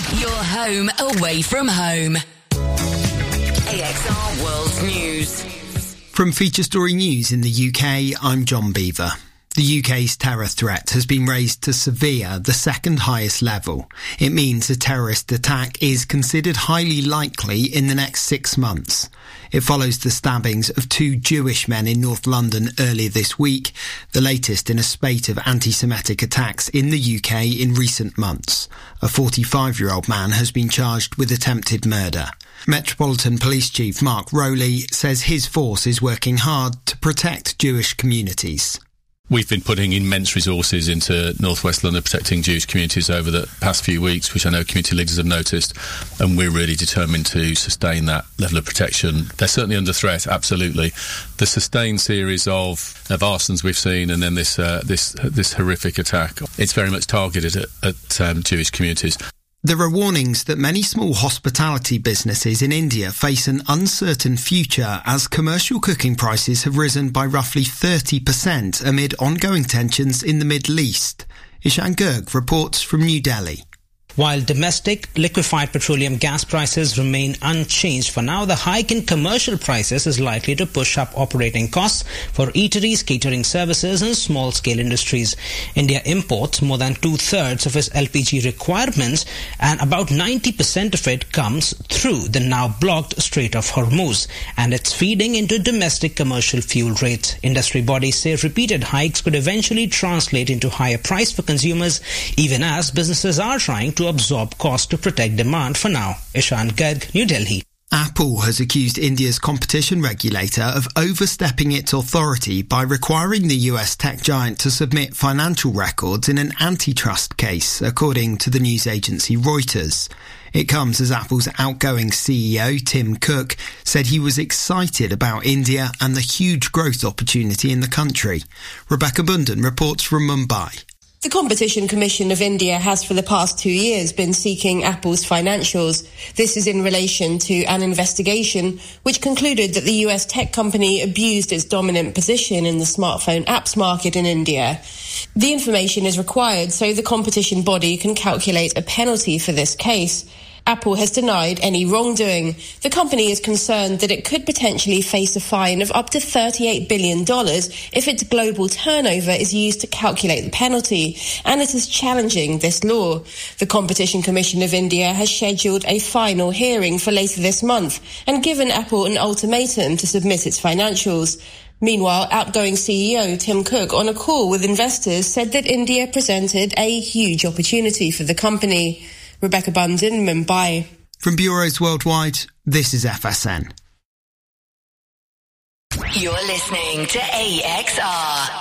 Your home away from home. AXR World News. From Feature Story News in the UK, I'm John Beaver. The UK's terror threat has been raised to severe, the second highest level. It means a terrorist attack is considered highly likely in the next 6 months. It follows the stabbings of 2 Jewish men in North London earlier this week, the latest in a spate of anti-Semitic attacks in the UK in recent months. A 45-year-old man has been charged with attempted murder. Metropolitan Police Chief Mark Rowley says his force is working hard to protect Jewish communities. We've been putting immense resources into North West London protecting Jewish communities over the past few weeks, which I know community leaders have noticed, and we're really determined to sustain that level of protection. They're certainly under threat, absolutely. The sustained series of arsons we've seen, and then this horrific attack, it's very much targeted at Jewish communities. There are warnings that many small hospitality businesses in India face an uncertain future as commercial cooking prices have risen by roughly 30% amid ongoing tensions in the Middle East. Ishan Girg reports from New Delhi. While domestic liquefied petroleum gas prices remain unchanged for now, the hike in commercial prices is likely to push up operating costs for eateries, catering services and small-scale industries. India imports more than 2/3 of its LPG requirements, and about 90% of it comes through the now blocked Strait of Hormuz, and it's feeding into domestic commercial fuel rates. Industry bodies say repeated hikes could eventually translate into higher price for consumers, even as businesses are trying to absorb costs to protect demand for now. Ishan Garg, New Delhi. Apple has accused India's competition regulator of overstepping its authority by requiring the US tech giant to submit financial records in an antitrust case, according to the news agency Reuters. It comes as Apple's outgoing CEO, Tim Cook, said he was excited about India and the huge growth opportunity in the country. Rebecca Bundan reports from Mumbai. The Competition Commission of India has for the past 2 years been seeking Apple's financials. This is in relation to an investigation which concluded that the US tech company abused its dominant position in the smartphone apps market in India. The information is required so the competition body can calculate a penalty for this case. Apple has denied any wrongdoing. The company is concerned that it could potentially face a fine of up to $38 billion if its global turnover is used to calculate the penalty, and it is challenging this law. The Competition Commission of India has scheduled a final hearing for later this month and given Apple an ultimatum to submit its financials. Meanwhile, outgoing CEO Tim Cook, on a call with investors, said that India presented a huge opportunity for the company. Rebecca Bundan, Mumbai. From bureaus worldwide, this is FSN. You're listening to AXR.